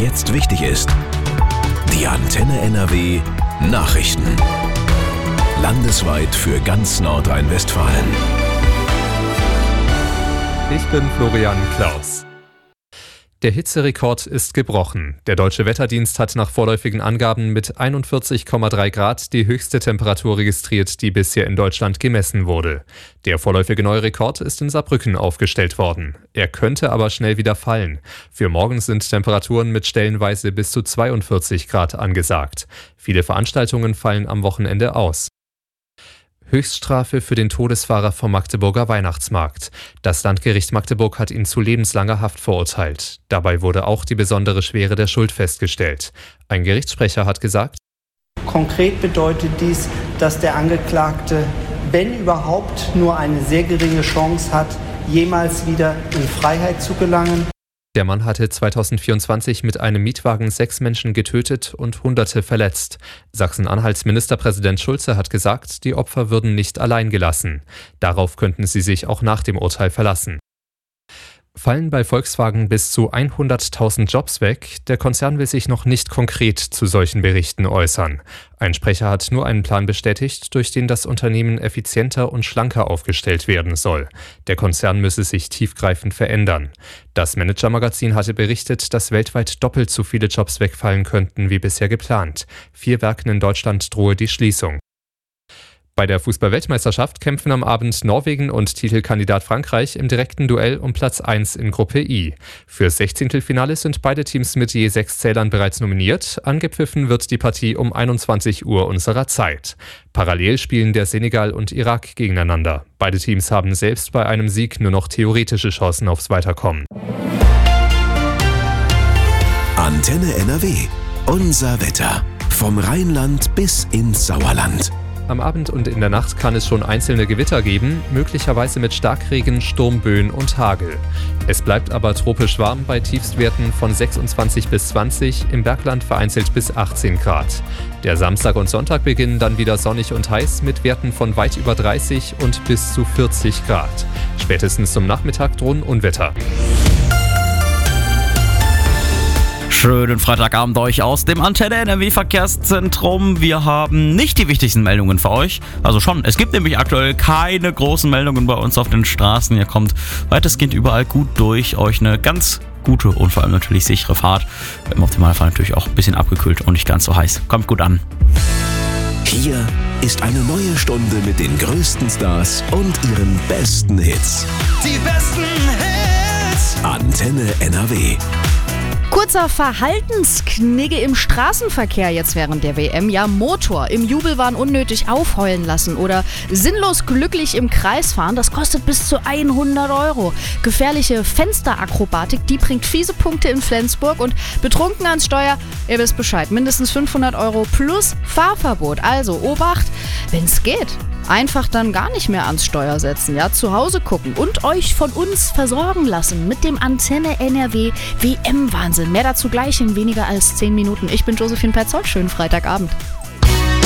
jetzt wichtig ist. Die Antenne NRW Nachrichten. Landesweit für ganz Nordrhein-Westfalen. Ich bin Florian Klaus. Der Hitzerekord ist gebrochen. Der Deutsche Wetterdienst hat nach vorläufigen Angaben mit 41,3 Grad die höchste Temperatur registriert, die bisher in Deutschland gemessen wurde. Der vorläufige neue Rekord ist in Saarbrücken aufgestellt worden. Er könnte aber schnell wieder fallen. Für morgen sind Temperaturen mit stellenweise bis zu 42 Grad angesagt. Viele Veranstaltungen fallen am Wochenende aus. Höchststrafe für den Todesfahrer vom Magdeburger Weihnachtsmarkt. Das Landgericht Magdeburg hat ihn zu lebenslanger Haft verurteilt. Dabei wurde auch die besondere Schwere der Schuld festgestellt. Ein Gerichtssprecher hat gesagt: Konkret bedeutet dies, dass der Angeklagte, wenn überhaupt, nur eine sehr geringe Chance hat, jemals wieder in Freiheit zu gelangen. Der Mann hatte 2024 mit einem Mietwagen 6 Menschen getötet und Hunderte verletzt. Sachsen-Anhalts Ministerpräsident Schulze hat gesagt, die Opfer würden nicht allein gelassen. Darauf könnten sie sich auch nach dem Urteil verlassen. Fallen bei Volkswagen bis zu 100.000 Jobs weg? Der Konzern will sich noch nicht konkret zu solchen Berichten äußern. Ein Sprecher hat nur einen Plan bestätigt, durch den das Unternehmen effizienter und schlanker aufgestellt werden soll. Der Konzern müsse sich tiefgreifend verändern. Das Manager-Magazin hatte berichtet, dass weltweit doppelt so viele Jobs wegfallen könnten wie bisher geplant. 4 Werken in Deutschland drohe die Schließung. Bei der Fußball-Weltmeisterschaft kämpfen am Abend Norwegen und Titelkandidat Frankreich im direkten Duell um Platz 1 in Gruppe I. Fürs 16. sind beide Teams mit je 6 Zählern bereits nominiert. Angepfiffen wird die Partie um 21 Uhr unserer Zeit. Parallel spielen der Senegal und Irak gegeneinander. Beide Teams haben selbst bei einem Sieg nur noch theoretische Chancen aufs Weiterkommen. Antenne NRW. Unser Wetter. Vom Rheinland bis ins Sauerland. Am Abend und in der Nacht kann es schon einzelne Gewitter geben, möglicherweise mit Starkregen, Sturmböen und Hagel. Es bleibt aber tropisch warm bei Tiefstwerten von 26 bis 20, im Bergland vereinzelt bis 18 Grad. Der Samstag und Sonntag beginnen dann wieder sonnig und heiß mit Werten von weit über 30 und bis zu 40 Grad. Spätestens zum Nachmittag drohen Unwetter. Schönen Freitagabend euch aus dem Antenne NRW Verkehrszentrum. Wir haben nicht die wichtigsten Meldungen für euch. Also schon, es gibt nämlich aktuell keine großen Meldungen bei uns auf den Straßen. Ihr kommt weitestgehend überall gut durch. Euch eine ganz gute und vor allem natürlich sichere Fahrt. Im Optimalfall natürlich auch ein bisschen abgekühlt und nicht ganz so heiß. Kommt gut an. Hier ist eine neue Stunde mit den größten Stars und ihren besten Hits. Die besten Hits. Antenne NRW. Kurzer Verhaltensknigge im Straßenverkehr jetzt während der WM. Ja, Motor im Jubelwahn unnötig aufheulen lassen oder sinnlos glücklich im Kreis fahren, das kostet bis zu 100 €. Gefährliche Fensterakrobatik, die bringt fiese Punkte in Flensburg und betrunken ans Steuer, ihr wisst Bescheid, mindestens 500 € plus Fahrverbot. Also Obacht, wenn's geht. Einfach dann gar nicht mehr ans Steuer setzen, ja, zu Hause gucken und euch von uns versorgen lassen mit dem Antenne NRW WM-Wahnsinn. Mehr dazu gleich in weniger als 10 Minuten. Ich bin Josephine Petzold, schönen Freitagabend.